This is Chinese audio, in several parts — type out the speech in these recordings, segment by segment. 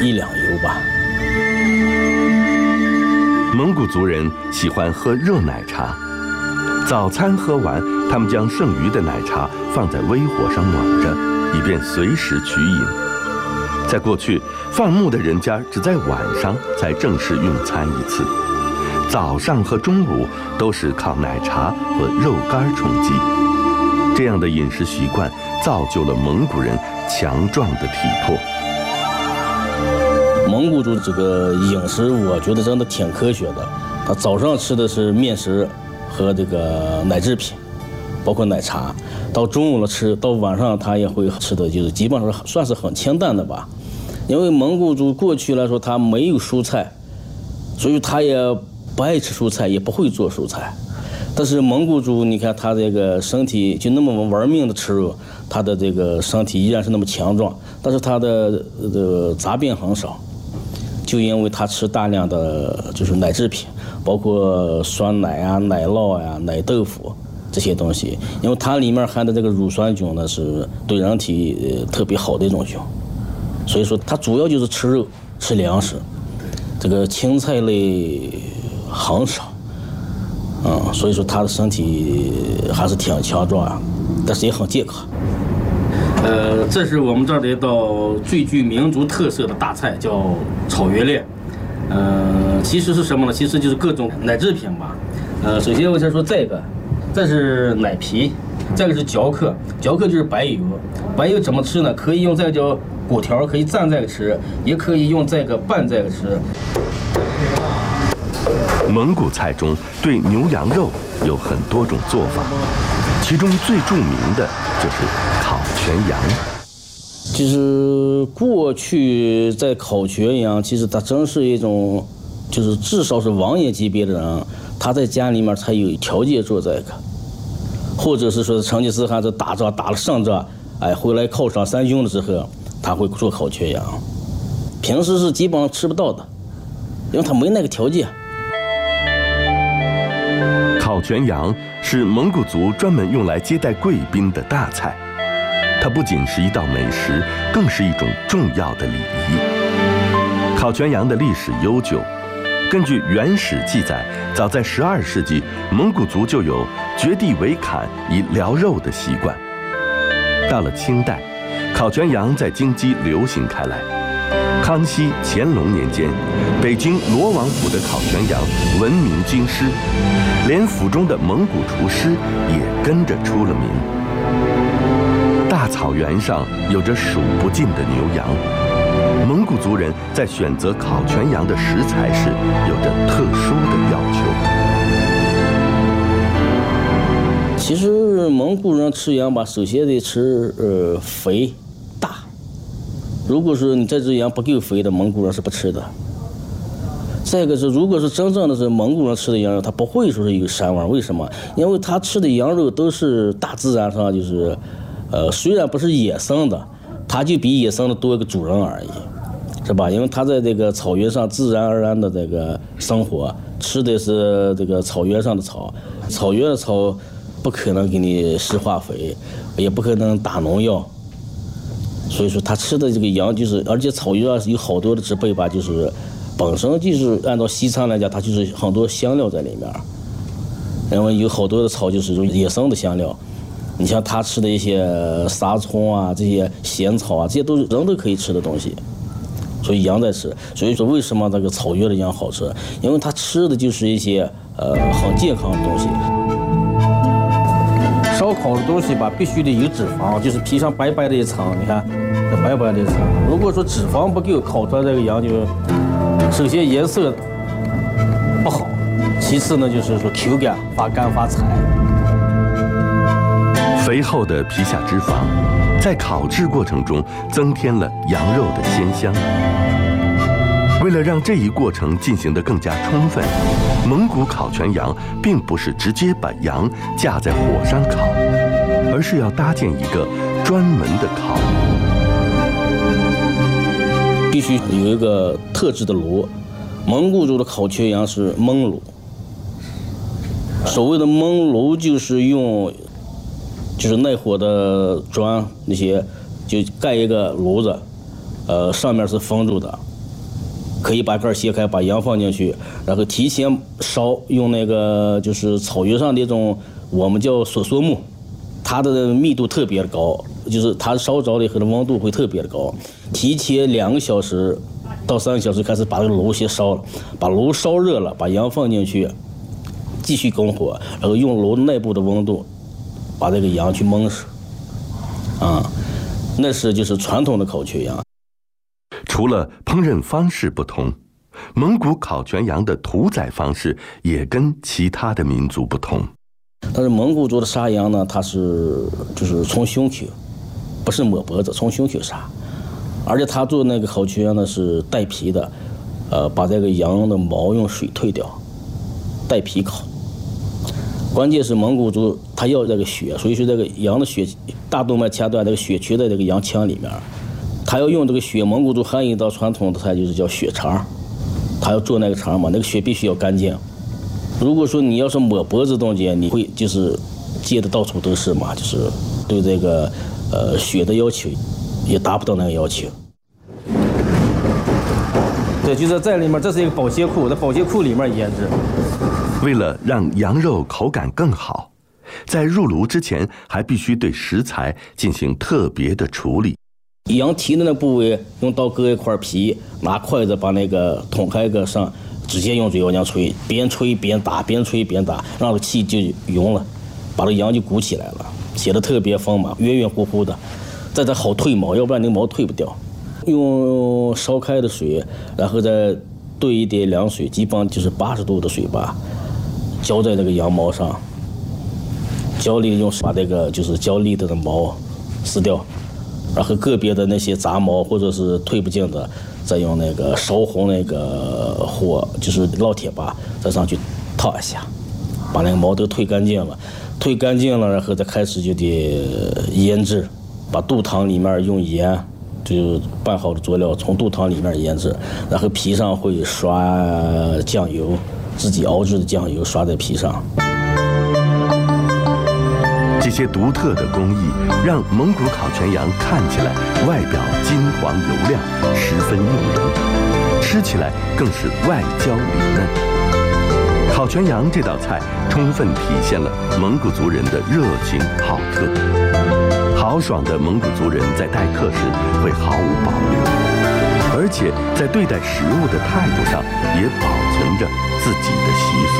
1两油吧。 蒙古族人喜欢喝热奶茶，早餐喝完，他们将剩余的奶茶放在微火上暖着，以便随时取饮。在过去，放牧的人家只在晚上才正式用餐一次，早上和中午都是靠奶茶和肉干充饥。这样的饮食习惯造就了蒙古人强壮的体魄。 蒙古族这个饮食，我觉得真的挺科学的。他早上吃的是面食和这个奶制品，包括奶茶。到中午了吃，到晚上他也会吃的，就是基本上算是很清淡的吧。因为蒙古族过去来说，他没有蔬菜，所以他也不爱吃蔬菜，也不会做蔬菜。但是蒙古族，你看他这个身体就那么玩命的吃肉，他的这个身体依然是那么强壮，但是他的杂病很少。就因为他吃大量的就是奶制品，包括酸奶啊、奶酪啊、奶豆腐这些东西，因为它里面含的这个乳酸菌呢，是对人体特别好的一种菌，所以说它主要就是吃肉、吃粮食，这个青菜类很少，所以说他的身体还是挺强壮啊，但是也很健康。这是我们这儿的一道最具民族特色的大菜，叫草原恋。其实是什么呢？其实就是各种奶制品吧。首先我先说这是奶皮，这个是嚼克，嚼克就是白油。白油怎么吃呢？可以用这个叫果条，可以蘸这个吃，也可以用这个拌这个吃。 蒙古菜中对牛羊肉有很多种做法，其中最著名的就是烤全羊。 其实过去在烤全羊，其实它真是一种，就是至少是王爷级别的人，他在家里面才有条件做这个，或者是说成吉思汗这打仗打了胜仗，回来犒赏三军的时候，他会做烤全羊。平时是基本上吃不到的，因为他没那个条件。 烤全羊是蒙古族专门用来接待贵宾的大菜，它不仅是一道美食，更是一种重要的礼仪。烤全羊的历史悠久，根据《元史》记载，早在12世纪，蒙古族就有掘地为砍以疗肉的习惯。到了清代，烤全羊在京畿流行开来。康熙、乾隆年间，北京罗王府的烤全羊闻名京师，连府中的蒙古厨师也跟着出了名。大草原上有着数不尽的牛羊，蒙古族人在选择烤全羊的食材时有着特殊的要求。 其实蒙古人吃羊吧，首先得吃肥大。如果说你这只羊不够肥的，蒙古人是不吃的。再一个是，如果是真正的是蒙古人吃的羊肉，他不会说是有膻味。为什么？因为他吃的羊肉都是大自然上就是，虽然不是野生的，它就比野生的多一个主人而已，是吧？因为他在这个草原上自然而然的这个生活，吃的是这个草原上的草，草原的草不可能给你施化肥，也不可能打农药。所以说他吃的这个羊就是，而且草原上有好多的植被吧，就是本身就是按照西餐来讲，它就是很多香料在里面，因为有好多的草就是野生的香料。你像他吃的一些沙葱啊，这些咸草啊，这些都是人都可以吃的东西，所以羊在吃。所以说为什么这个草原的羊好吃？因为它吃的就是一些很健康的东西。烧烤的东西吧，必须得有脂肪，就是皮上白白的一层，你看这白白的一层。如果说脂肪不够，烤出来这个羊就首先颜色不好，其次呢就是说口感发干发柴。 肥厚的皮下脂肪在烤制过程中增添了羊肉的鲜香。为了让这一过程进行得更加充分，蒙古烤全羊并不是直接把羊架在火上烤，而是要搭建一个专门的烤炉， 必须有一个特制的炉。蒙古族的烤全羊是焖炉，所谓的焖炉就是用耐火的砖那些，就盖一个炉子，上面是封住的， 可以把盖掀开，把羊放进去，然后提前烧，用那个就是草原上的这种我们叫索索木，它的密度特别的高，就是它烧着了以后的温度会特别的高，提前2个小时到3个小时开始把这个炉先烧了，把炉烧热了，把羊放进去，继续拱火，然后用炉内部的温度把这个羊去焖熟，那是就是传统的烤全羊。 除了烹饪方式不同，蒙古烤全羊的屠宰方式也跟其他的民族不同。 但是蒙古族的杀羊呢，它是就是从胸口，不是抹脖子，从胸口杀，而且他做那个烤全羊呢是带皮的，把这个羊的毛用水退掉，带皮烤。关键是蒙古族他要这个血，所以说这个羊的血大动脉掐断，这个血缺在这个羊腔里面，他要用这个血。蒙古族还有一道传统的菜就是叫血肠，他要做那个肠嘛，那个血必须要干净。如果说你要是抹脖子中间，你会就是接的到处都是嘛，就是对这个血的要求也达不到那个要求。对，就是在里面，这是一个保鲜库，在保鲜库里面腌制。 为了让羊肉口感更好，在入炉之前还必须对食材进行特别的处理。 羊蹄的那部位用刀割一块皮，拿筷子把那个捅开个上，直接用嘴往上吹，边吹边打，边吹边打，让这气就匀了，把这羊就鼓起来了，写的特别丰满，圆圆乎乎的，再好褪毛，要不然那个毛褪不掉。用烧开的水，然后再兑一点凉水，基本上就是80度的水吧，浇在这个羊毛上，浇力用把这个就是焦粒的毛撕掉，然后个别的那些杂毛或者是退不尽的，再用那个烧红那个火，就是烙铁把再上去套一下，把那个毛都退干净了，然后再开始就得腌制，把肚汤里面用盐。就拌好的佐料从肚汤里面腌制，然后皮上会刷酱油，自己熬制的酱油刷在皮上。 这些独特的工艺让蒙古烤全羊看起来外表金黄油亮，十分诱人，吃起来更是外焦里嫩。烤全羊这道菜充分体现了蒙古族人的热情好客。豪爽的蒙古族人在待客时会毫无保留，而且在对待食物的态度上也保存着自己的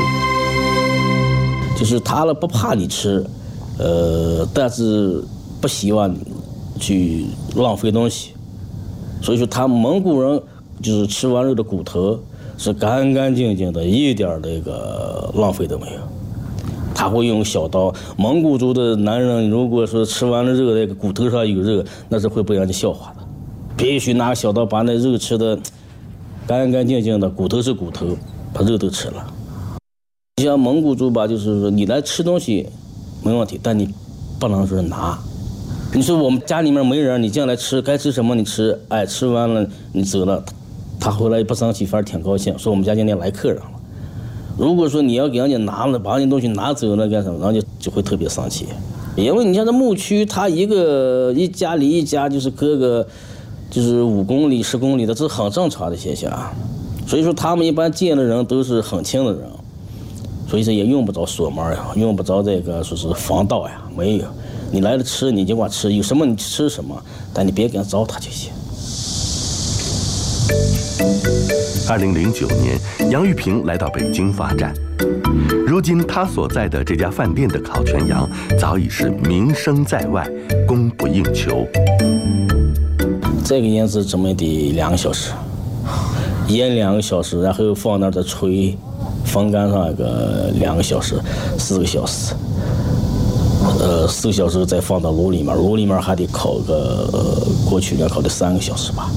习俗。 就是他了不怕你吃，但是不希望你去浪费东西，所以说他蒙古人就是吃完肉的骨头是干干净净的，一点那个浪费都没有。他会用小刀，蒙古族的男人如果说吃完了肉，那个骨头上有肉，那是会被人家笑话的，必须拿小刀把那肉吃的干干净净的，骨头是骨头，把肉都吃了。像蒙古族吧，就是说你来吃东西没问题，但你不能说拿。你说我们家里面没人，你进来吃，该吃什么你吃，哎，吃完了你走了，他回来也不生气，反而挺高兴，说我们家今天来客人了。如果说你要给人家拿了，把人家东西拿走了干什么，人家就会特别生气。因为你像这牧区，他一家离一家就是隔个就是5公里10公里的，这是很正常的现象。所以说他们一般见的人都是很亲的人，所以说也用不着锁门呀，用不着这个说是防盗呀，没有。你来了吃你就管吃，有什么你吃什么，但你别给人糟蹋就行。 2009年，杨玉平来到北京发展。如今他所在的这家饭店的烤全羊早已是名声在外，供不应求。 这个腌制怎么得2个小时，腌2个小时，然后放那儿再吹，风干上个2个小时，4个小时。4个小时再放到炉里面，炉里面还得烤个过去要烤得3个小时吧。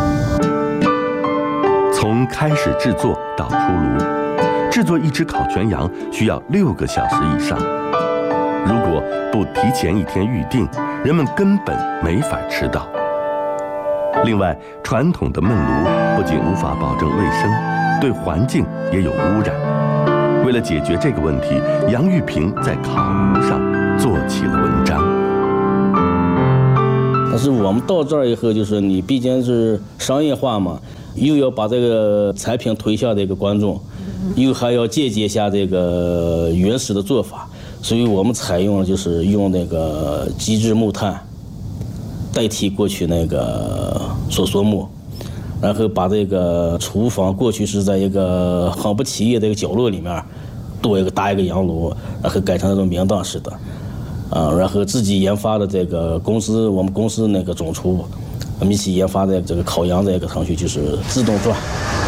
从开始制作到出炉，制作一只烤全羊需要6个小时以上。如果不提前1天预定，人们根本没法吃到。另外，传统的焖炉不仅无法保证卫生，对环境也有污染。为了解决这个问题，杨玉平在烤炉上做起了文章。 但是我们到这儿以后，就是你毕竟是商业化嘛， 又要把这个产品推向这个观众，又还要借鉴一下这个原始的做法，所以我们采用了就是用那个机制木炭代替过去那个索索木，然后把这个厨房过去是在一个很不起眼的一个角落里面搭一个洋炉，然后改成那种明档式的，然后自己研发的这个我们公司那个总厨，我们一起研发的这个烤羊这个程序就是自动转。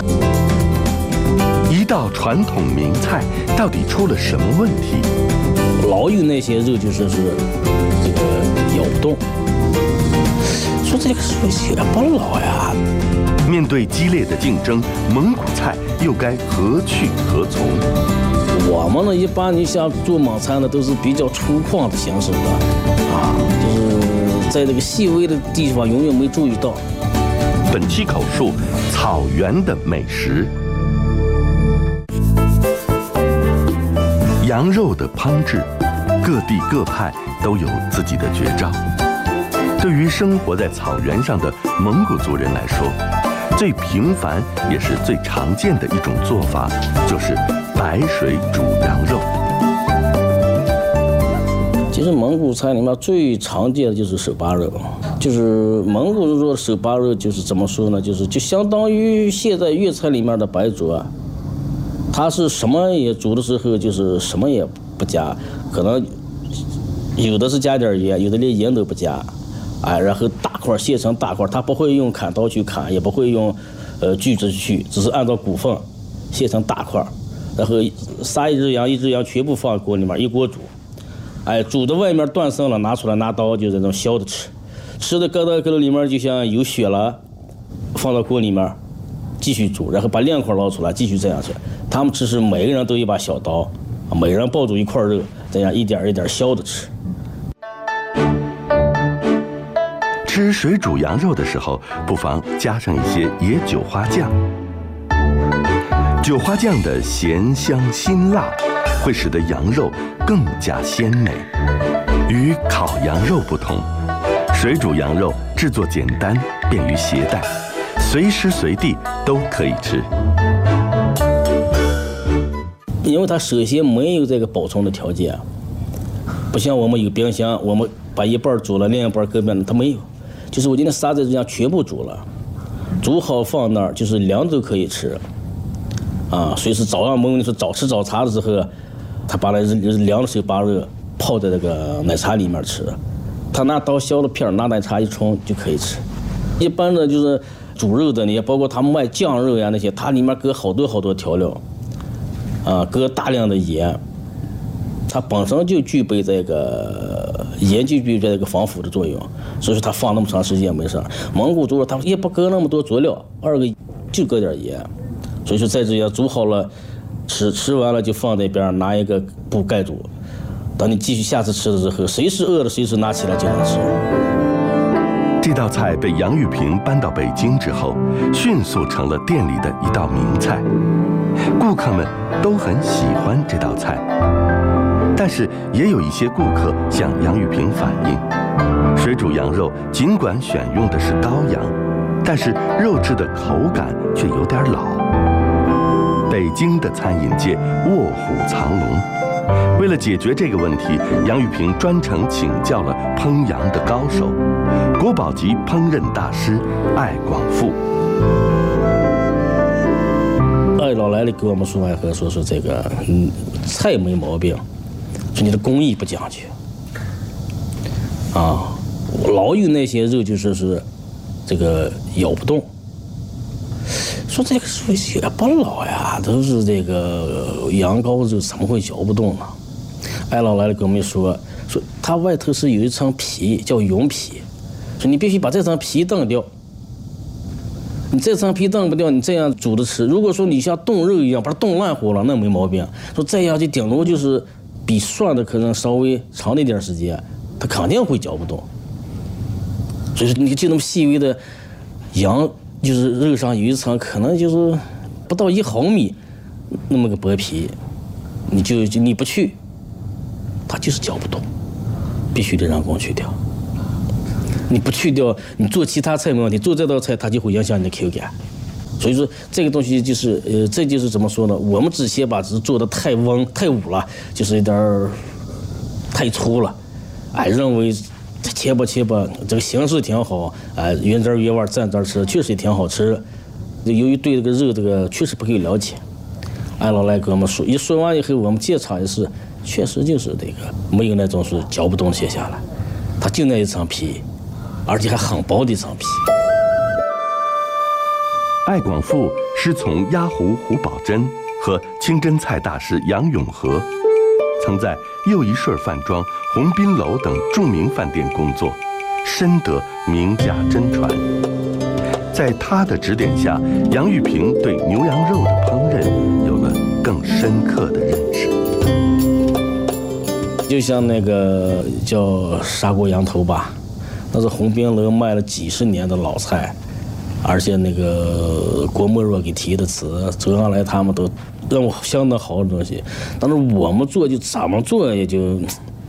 一道传统名菜到底出了什么问题？ 老有那些肉就是这个咬不动，说这个水也不老呀。 面对激烈的竞争，蒙古菜又该何去何从？ 我们呢，一般你像做蒙餐的都是比较粗犷的形式的，就是在这个细微的地方永远没注意到。 本期口述：草原的美食。羊肉的烹制，各地各派都有自己的绝招。对于生活在草原上的蒙古族人来说，最平凡也是最常见的一种做法，就是白水煮羊肉。 其实蒙古菜里面最常见的就是手扒肉，就是蒙古人说的手扒肉，就是怎么说呢？就相当于现在粤菜里面的白灼，它是什么也煮的时候就是什么也不加，可能有的是加点盐，有的连盐都不加，然后大块切成大块，它不会用砍刀去砍，也不会用锯子去，只是按照骨缝切成大块，然后杀一只羊全部放锅里面一锅煮，煮的外面断生了，拿出来拿刀就这种削的吃，吃的搁到里面就像有血了，放到锅里面继续煮，然后把亮块捞出来继续这样吃。他们吃是每个人都一把小刀，每人抱住一块肉，这样一点一点削着吃。 吃水煮羊肉的时候，不妨加上一些野韭花酱。韭花酱的咸香辛辣，会使得羊肉更加鲜美。与烤羊肉不同，水煮羊肉制作简单，便于携带，随时随地都可以吃。 因为它首先没有这个保存的条件，不像我们有冰箱，我们把一半煮了，另一半搁边，它没有。就是我今天杀在这样全部煮了，煮好放那儿，就是凉都可以吃。所以是早上蒙是早吃早茶的时候，他把那凉的手扒肉泡在这个奶茶里面吃，他拿刀削了片，拿奶茶一冲就可以吃。一般的就是煮肉的，你包括他们卖酱肉呀那些，它里面搁好多调料。搁大量的盐，它本身就具备这个盐就具备这个防腐的作用，所以说它放那么长时间没事。蒙古族它也不搁那么多佐料，二个就搁点盐，所以说在这样煮好了，吃完了就放在边，拿一个布盖住，等你继续下次吃的时候，随时饿了随时拿起来就能吃。 这道菜被杨玉萍搬到北京之后，迅速成了店里的一道名菜，顾客们都很喜欢这道菜。但是也有一些顾客向杨玉萍反映，水煮羊肉尽管选用的是羔羊，但是肉质的口感却有点老。北京的餐饮界卧虎藏龙，为了解决这个问题，杨玉萍专程请教了烹羊的高手，国宝级烹饪大师艾广富。 艾老来了给我们说完后说这个菜没毛病，说你的工艺不讲究老有那些肉就说是这个咬不动，说这个说也不老呀，都是这个羊羔肉怎么会嚼不动呢？艾老来了跟我们说它外头是有一层皮叫绒皮，说你必须把这层皮蹬掉，你这层皮蹬不掉，你这样煮着吃。如果说你像冻肉一样把它冻烂乎了，那没毛病。说这样就顶多就是比涮的可能稍微长一点时间，它肯定会嚼不动。所以说你就那么细微的羊，就是肉上有一层可能就是不到1毫米那么个薄皮，你不去，它就是嚼不动，必须得人工去掉。你不去掉，你做其他菜没问题，做这道菜它就会影响你的口感。 所以说这个东西就是这就是怎么说呢？我们之前把这做的太翁太武了，就是有点太粗了，认为切吧，这个形式挺好，原汁原味蘸着吃，确实也挺好吃。由于对这个肉这个确实不够了解，艾老来跟我们说，一说完以后，我们检查也是，确实就是这个没有那种是嚼不动切下来，它就那一层皮，而且还很薄的一层皮。 艾广富师从鸭湖胡宝珍和清真菜大师杨永和，曾在又一顺饭庄、鸿宾楼等著名饭店工作，深得名家真传。在他的指点下，杨玉萍对牛羊肉的烹饪有了更深刻的认识。 就像那个叫砂锅羊头吧，那是鸿宾楼卖了几十年的老菜，而且那个郭沫若给提的词，走上来他们都让我相当好的东西，但是我们做就怎么做也就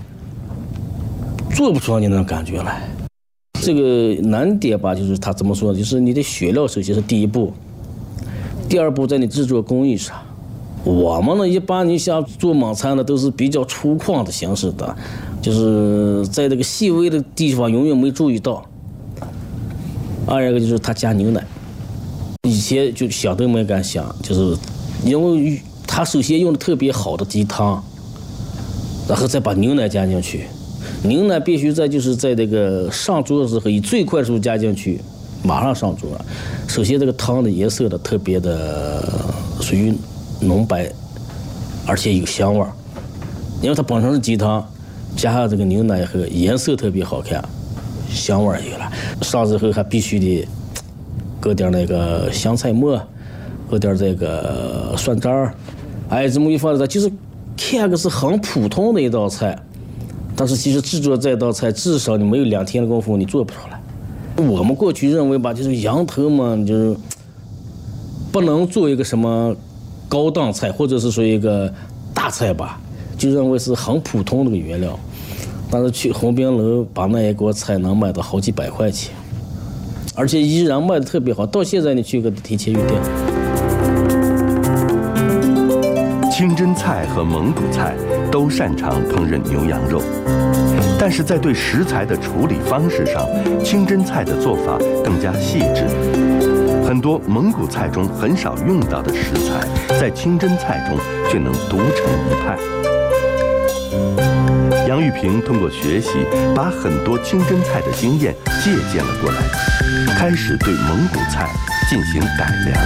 做不出来你那种感觉来。这个难点吧，就是他怎么说，就是你的选料首先是第一步，第二步在你制作工艺上。我们呢，一般你像做蒙餐的都是比较粗犷的形式的，就是在这个细微的地方永远没注意到。二一个就是他加牛奶，以前就想都没敢想，就是因为他首先用的特别好的鸡汤，然后再把牛奶加进去。牛奶必须在这个上桌的时候以最快速度加进去，马上上桌。首先这个汤的颜色的特别的属于浓白，而且有香味儿，因为它本身是鸡汤，加上这个牛奶以后颜色特别好看，香味儿有了。上之后还必须得搁点那个香菜末，搁点这个蒜渣儿，这么一放在就是看个是很普通的一道菜。但是其实制作这道菜，至少你没有2天的功夫，你做不出来。我们过去认为吧，就是羊头嘛，就是不能做一个什么高档菜，或者是说一个大菜吧，就认为是很普通的个原料。但是去鸿宾楼把那一锅菜能卖到好几百块钱，而且依然卖的特别好。到现在你去个提前预定。 清真菜和蒙古菜都擅长烹饪牛羊肉，但是在对食材的处理方式上，清真菜的做法更加细致。很多蒙古菜中很少用到的食材，在清真菜中却能独成一派。杨玉萍通过学习，把很多清真菜的经验借鉴了过来，开始对蒙古菜进行改良。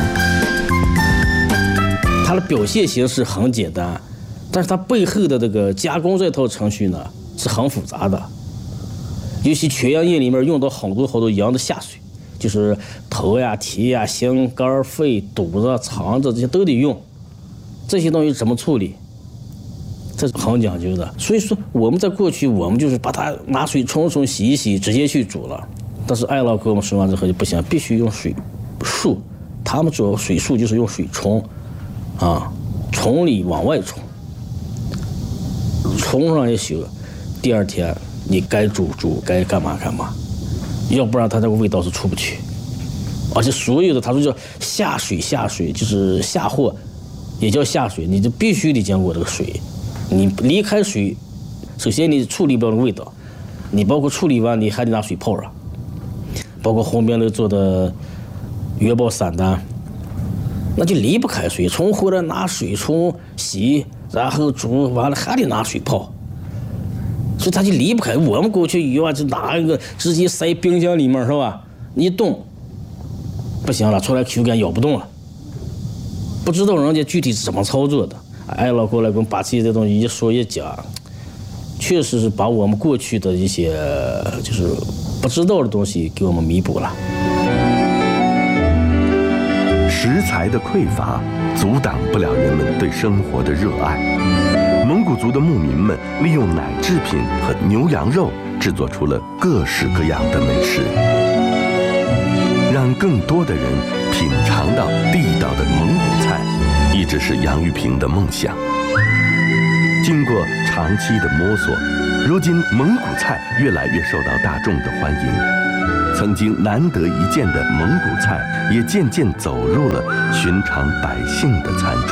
它的表现形式很简单，但是它背后的这个加工这套程序呢是很复杂的。尤其全羊宴里面用到好多羊的下水，就是头呀、蹄呀、心肝、肺、肚子、肠子这些都得用。这些东西怎么处理，这是很讲究的。所以说我们在过去我们就是把它拿水冲洗一洗，直接去煮了。但是艾老跟我们说完之后就不行，必须用水漱。他们做水漱就是用水冲。从里往外冲上一宿，第二天你该煮，该干嘛，要不然它这个味道是出不去。而且所有的他说叫下水，就是下货，也叫下水，你就必须得经过这个水。你离开水，首先你处理不了那个味道，你包括处理完你还得拿水泡上。包括鸿宾楼做的元宝散丹。那就离不开水，冲回来拿水冲洗，然后煮完了还得拿水泡，所以它就离不开。我们过去鱼就拿一个直接塞冰箱里面是吧？一冻不行了，出来口感咬不动了。不知道人家具体是怎么操作的，艾老过来跟我把这些东西一说一讲，确实是把我们过去的一些就是不知道的东西给我们弥补了。 食材的匮乏阻挡不了人们对生活的热爱。蒙古族的牧民们利用奶制品和牛羊肉制作出了各式各样的美食，让更多的人品尝到地道的蒙古菜，一直是杨玉萍的梦想。经过长期的摸索，如今蒙古菜越来越受到大众的欢迎。 曾经难得一见的蒙古菜，也渐渐走入了寻常百姓的餐桌。